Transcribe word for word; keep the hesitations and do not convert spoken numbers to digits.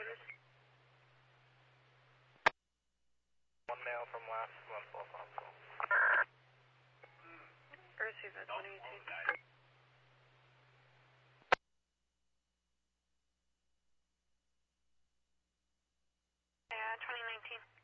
service. One male from last month, both on call. Receive at twenty eighteen. Yeah, twenty nineteen.